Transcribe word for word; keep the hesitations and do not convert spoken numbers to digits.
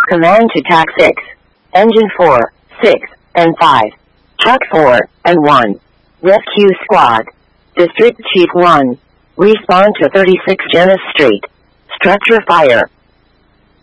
Command to T A C six. Engine four, six, and five. Truck four, and one. Rescue Squad. District Chief one. Respond to thirty-six Genesis Street. Structure fire.